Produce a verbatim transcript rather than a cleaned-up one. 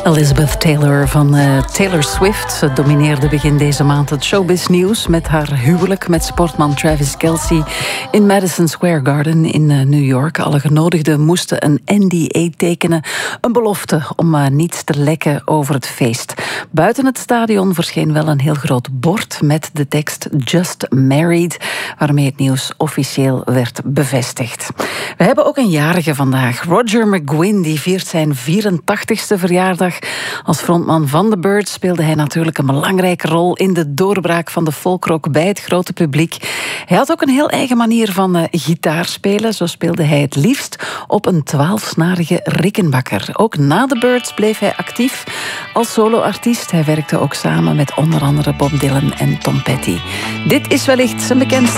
Elizabeth Taylor van uh, Taylor Swift. Ze domineerde begin deze maand het showbiz-nieuws met haar huwelijk met sportman Travis Kelce in Madison Square Garden in uh, New York. Alle genodigden moesten een N D A tekenen, een belofte om uh, niets te lekken over het feest. Buiten het stadion verscheen wel een heel groot bord met de tekst Just Married, waarmee het nieuws officieel werd bevestigd. We hebben ook een jarige vandaag. Roger McGuinn, die viert zijn vierentachtigste verjaardag. Als frontman van The Byrds speelde hij natuurlijk een belangrijke rol in de doorbraak van de folkrock bij het grote publiek. Hij had ook een heel eigen manier van uh, gitaar spelen. Zo speelde hij het liefst op een twaalfsnarige Rickenbacker. Ook na The Byrds bleef hij actief als soloartiest. Hij werkte ook samen met onder andere Bob Dylan en Tom Petty. Dit is wellicht zijn bekendste